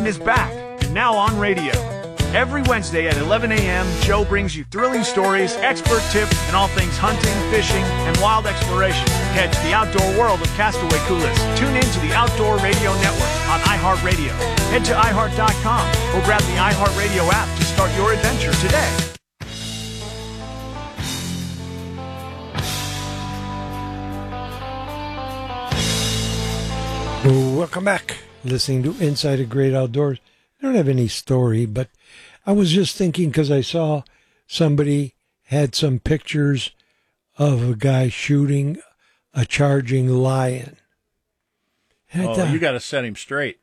Hunting is back, and now on radio. Every Wednesday at 11 a.m., Joe brings you thrilling stories, expert tips, and all things hunting, fishing, and wild exploration. Catch the outdoor world of Castaway Coulis. Tune in to the Outdoor Radio Network on iHeartRadio. Head to iHeart.com or grab the iHeartRadio app to start your adventure today. Welcome back. Listening to Inside a Great Outdoors. I don't have any story, but I was just thinking because I saw somebody had some pictures of a guy shooting a charging lion. And you got to set him straight.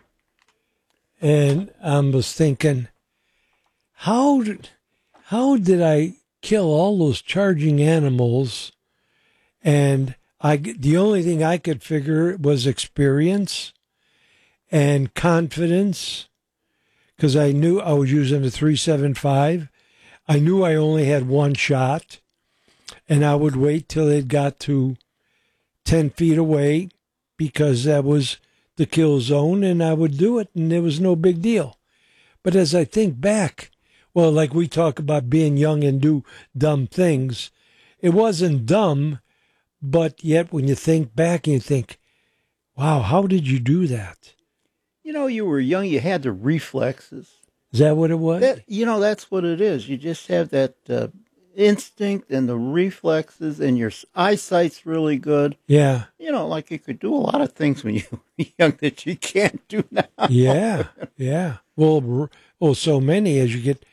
And I was thinking, how did I kill all those charging animals? And the only thing I could figure was experience and confidence, because I knew I was using a 375. I knew I only had one shot, and I would wait till it got to 10 feet away, because that was the kill zone, and I would do it, and it was no big deal. But as I think back, well, like we talk about being young and do dumb things, it wasn't dumb. But yet when you think back and you think, wow, how did you do that? You know, you were young, you had the reflexes. Is that what it was? That's what it is. You just have that instinct and the reflexes, and your eyesight's really good. Yeah. You know, like you could do a lot of things when you were young that you can't do now. Yeah, yeah. Well, so many as you get,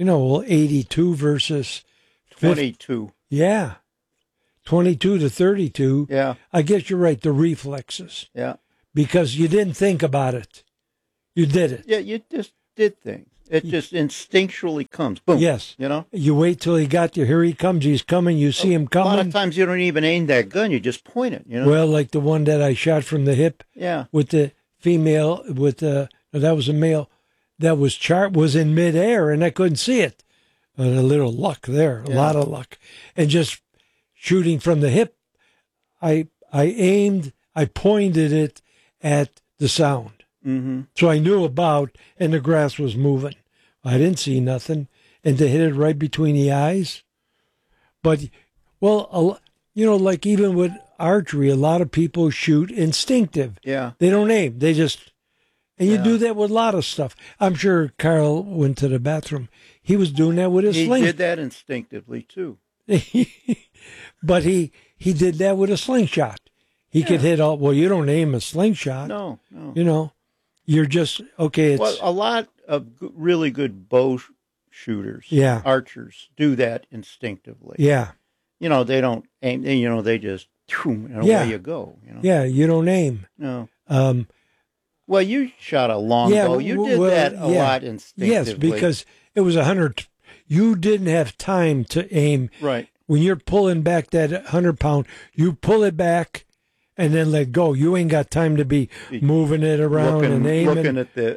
82 versus 22. Yeah. 22 to 32. Yeah. I guess you're right, the reflexes. Yeah. Because you didn't think about it. You did it. Yeah, you just did things. It just instinctually comes. Boom. Yes. You wait till he got you. Here he comes. He's coming. You see him coming. A lot of times you don't even aim that gun. You just point it, Well, like the one that I shot from the hip. Yeah. With the female, that was a male that was in midair, and I couldn't see it. And a little luck there. A lot of luck. And just shooting from the hip, I aimed, I pointed it at the sound. Mm-hmm. So I knew and the grass was moving. I didn't see nothing. And to hit it right between the eyes. But, like even with archery, a lot of people shoot instinctive. Yeah. They don't aim. They just, and you do that with a lot of stuff. I'm sure Carl went to the bathroom. He was doing that with his sling. He did that instinctively, too. But he did that with a slingshot. He could hit all. Well, you don't aim a slingshot. No. You're just okay. Well, a lot of really good bow shooters, archers, do that instinctively. Yeah. They don't aim. They just away you go. Yeah, you don't aim. No. Well, you shot a longbow. You did that a lot instinctively. Yes, because it was 100. You didn't have time to aim. Right. When you're pulling back that 100-pound, you pull it back and then let go. You ain't got time to be moving it around and aiming. Looking at the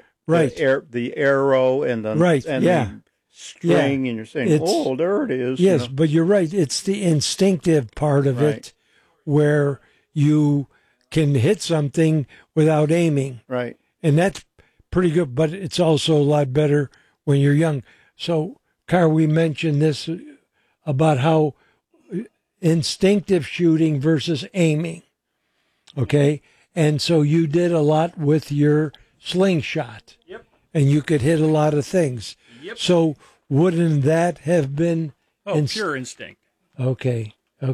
arrow and the the string, and you're saying, "Oh, there it is." Yes, but you're right. It's the instinctive part of it where you can hit something without aiming. Right. And that's pretty good, but it's also a lot better when you're young. So, Carl, we mentioned this about how instinctive shooting versus aiming. Okay? And so you did a lot with your slingshot. Yep. And you could hit a lot of things. Yep. So wouldn't that have been... pure instinct. Okay.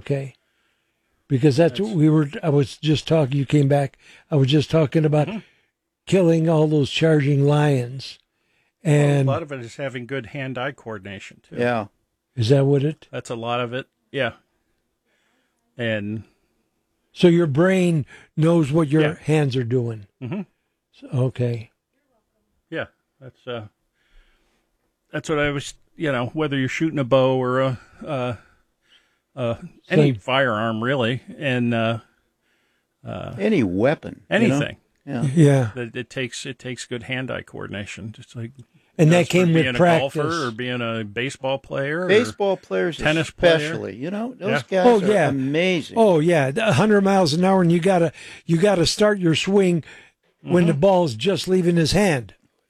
Because that's what I was just talking, you came back, I was just talking about killing all those charging lions. And a lot of it is having good hand-eye coordination, too. Yeah. Is that what it? That's a lot of it, yeah. And so your brain knows what your hands are doing. Mm-hmm. So, okay. Yeah, that's what I was. Whether you're shooting a bow or any firearm, really, and any weapon, anything. Yeah. It takes good hand-eye coordination, just like. And that came with practice. Being a golfer or being a baseball player. Baseball players, tennis especially. Player. Those guys are amazing. Oh yeah, 100 miles an hour, and you gotta start your swing when the ball's just leaving his hand.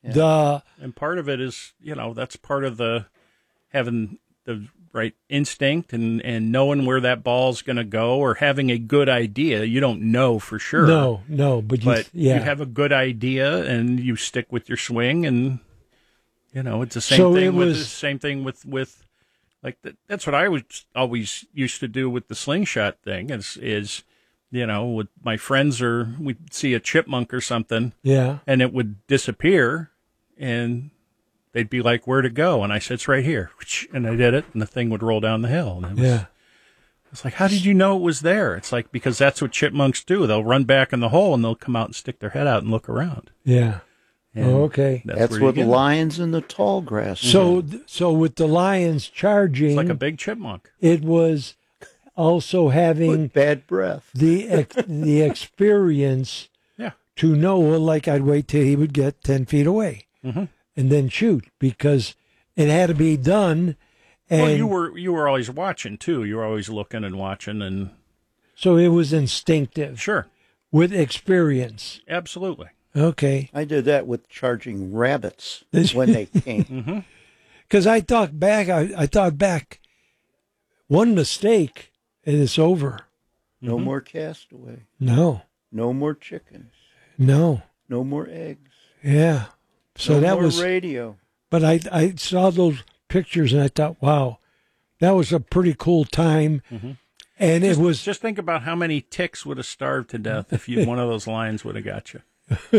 And part of it is, that's part of the having the right instinct and knowing where that ball's going to go, or having a good idea. You don't know for sure. No, but you have a good idea and you stick with your swing, and it's the same thing with like that's what I was always used to do with the slingshot thing. Is with my friends, or we'd see a chipmunk or something, and it would disappear, and they'd be like, "Where to go?" And I said, "It's right here." And I did it, and the thing would roll down the hill. And it's like, how did you know it was there? It's like, because that's what chipmunks do. They'll run back in the hole, and they'll come out and stick their head out and look around. Yeah. And okay. That's what lions in the tall grass. So with the lions charging, it's like a big chipmunk. It was also having with bad breath. the experience to know. Well, like I'd wait till he would get 10 feet away. Mm-hmm. And then shoot, because it had to be done. And well, you were always watching too. You were always looking and watching, and so it was instinctive. Sure, with experience. Absolutely. Okay. I did that with charging rabbits when they came. Because I thought back, one mistake and it's over. No more castaway. No. No more chickens. No. No more eggs. Yeah. So no that more was radio. But I saw those pictures and I thought, wow, that was a pretty cool time. Mm-hmm. And it was just think about how many ticks would have starved to death if one of those lions would have got you.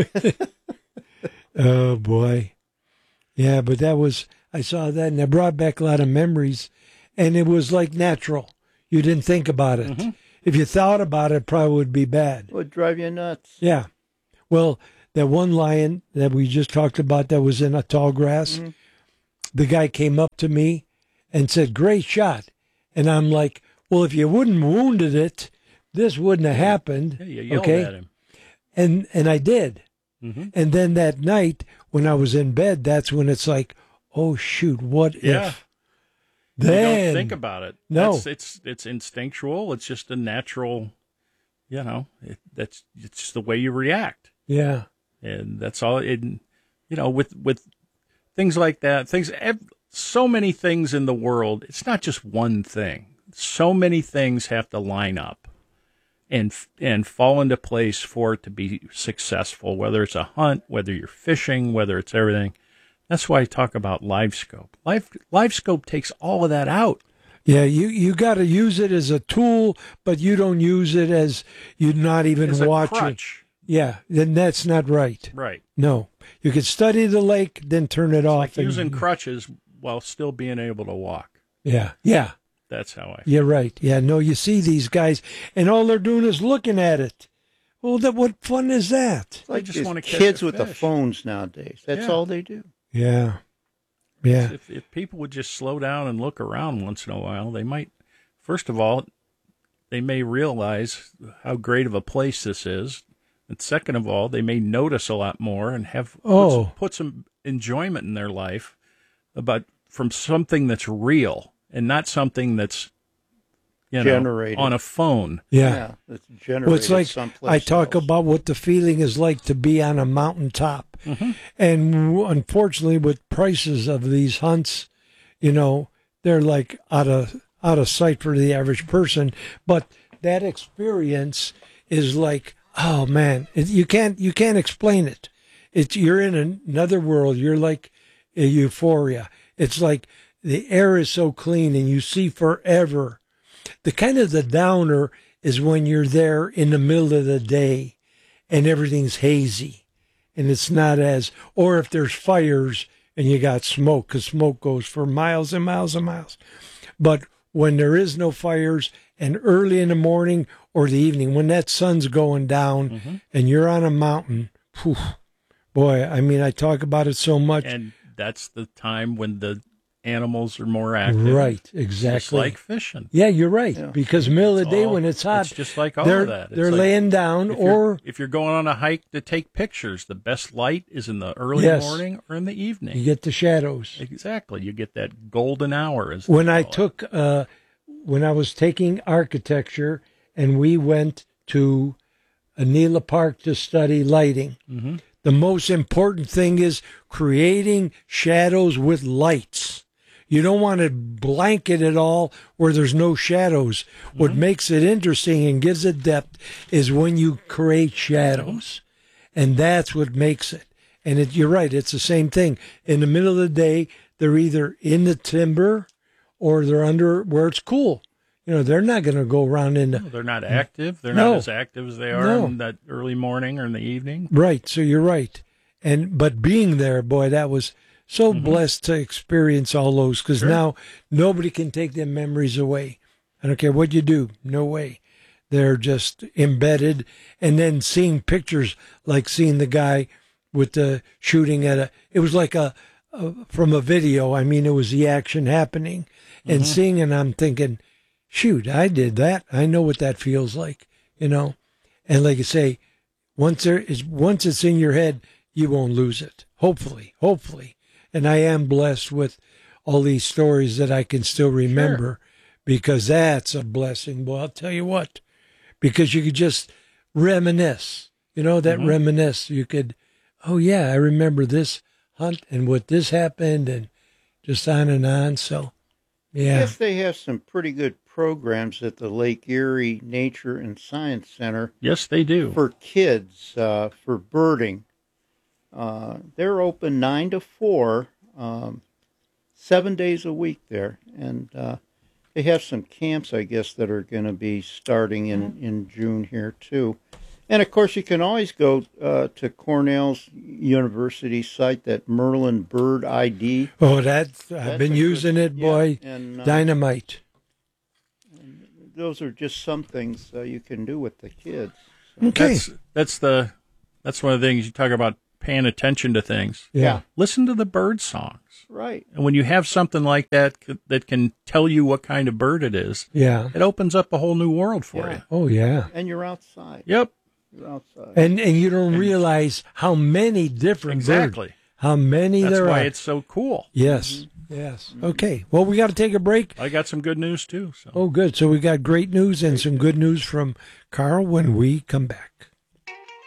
Oh boy. Yeah, but I saw that and it brought back a lot of memories, and it was like natural. You didn't think about it. Mm-hmm. If you thought about it, probably would be bad. It would drive you nuts. Yeah. Well, that one lion that we just talked about that was in a tall grass, the guy came up to me and said, "Great shot." And I'm like, well, if you wouldn't wounded it, this wouldn't have happened. Yeah, you yelled at him. And I did. Mm-hmm. And then that night when I was in bed, that's when it's like, oh, shoot, what if? Then, you don't think about it. No. It's instinctual. It's just a natural, it's just the way you react. Yeah. And that's all. With things like that, so many things in the world, it's not just one thing. So many things have to line up and fall into place for it to be successful, whether it's a hunt, whether you're fishing, whether it's everything. That's why I talk about LiveScope. LiveScope takes all of that out. Yeah, you got to use it as a tool, but you don't use it as you're not even as watching. A crutch. Yeah, then that's not right. Right. No, you can study the lake, then turn it off. Like using crutches while still being able to walk. Yeah, yeah. That's how I feel. You're right. Yeah, no, you see these guys, and all they're doing is looking at it. Well, what fun is that? It's like they just want to catch kids a with the fish. phones nowadays. That's all they do. Yeah. Yeah. If people would just slow down and look around once in a while, they might, first of all, they may realize how great of a place this is. And second of all, they may notice a lot more and have put some enjoyment in their life from something that's real and not something that's generated on a phone. Yeah. It's generated. Well, it's like someplace I talk else. about what the feeling is like to be on a mountaintop. Mm-hmm. And unfortunately, with prices of these hunts, they're like out of sight for the average person. But that experience is like, oh man, you can't explain it. You're in another world. You're like a euphoria. It's like the air is so clean and you see forever. The downer is when you're there in the middle of the day and everything's hazy and it's not or if there's fires and you got smoke, because smoke goes for miles and miles and miles. But when there is no fires and early in the morning or the evening, when that sun's going down and you're on a mountain, boy, I mean, I talk about it so much. And that's the time when the animals are more active. Right, exactly. Just like fishing. Yeah, you're right. Yeah. Because middle of the day when it's hot, it's just like all of that. They're laying down, if you're going on a hike to take pictures, the best light is in the early morning or in the evening. You get the shadows. Exactly. You get that golden hour. When I was taking architecture and we went to Anila Park to study lighting, The most important thing is creating shadows with lights. You don't want to blanket it all where there's no shadows. Mm-hmm. What makes it interesting and gives it depth is when you create shadows. And that's what makes it. And you're right, it's the same thing. In the middle of the day, they're either in the timber or they're under where it's cool. You know, they're not going to go around in the... No, they're not active. They're not as active as they are in that early morning or in the evening. Right, so you're right. But being there, boy, that was so blessed to experience all those, because now nobody can take them memories away. I don't care what you do. No way. They're just embedded. And then seeing pictures, like seeing the guy with the shooting at it was like from a video. I mean, it was the action happening. And seeing it, I'm thinking, shoot, I did that. I know what that feels like, you know. And like I say, once it's in your head, you won't lose it. Hopefully. And I am blessed with all these stories that I can still remember, because that's a blessing. Well, I'll tell you what, because you could just reminisce, you know, that reminisce. You could, oh yeah, I remember this hunt and what this happened, and just on and on. So, yeah. Yes, they have some pretty good programs at the Lake Erie Nature and Science Center. Yes, they do. For kids, for birding. They're open 9 to 4, 7 days a week there. And they have some camps, I guess, that are going to be starting in June here, too. And, of course, you can always go to Cornell's University site, that Merlin Bird ID. Oh, I've been using it, boy. Yeah, and, dynamite. And those are just some things you can do with the kids. So. Okay. That's one of the things you talk about, paying attention to things. Yeah. Listen to the bird songs. Right. And when you have something like that that can tell you what kind of bird it is, it opens up a whole new world for you. Oh, yeah. And you're outside. Yep. You're outside. And you don't realize how many different birds. How many That's there are. That's why it's so cool. Yes. Yes. Okay. Well, we got to take a break. I got some good news, too. So. Oh, good. So we got great news and some good news from Carl when we come back.